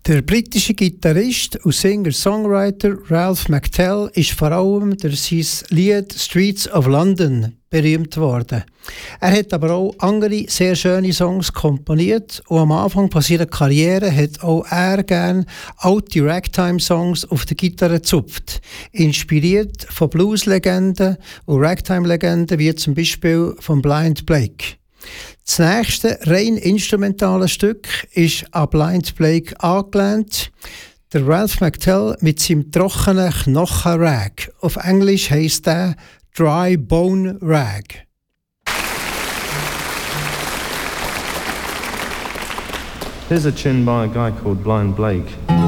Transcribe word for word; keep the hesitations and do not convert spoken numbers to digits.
Der britische Gitarrist und Singer-Songwriter Ralph McTell ist vor allem durch sein Lied «Streets of London» berühmt worden. Er hat aber auch andere sehr schöne Songs komponiert und am Anfang von seiner Karriere hat auch er gerne alte Ragtime-Songs auf der Gitarre gezupft, inspiriert von Blues-Legenden und Ragtime-Legenden wie zum Beispiel von Blind Blake. Das nächste rein instrumentale Stück ist an Blind Blake angelehnt. Der Ralph McTell mit seinem trockenen Knochenrag. Auf Englisch heisst der Dry Bone Rag. Here's a tune by a guy called Blind Blake.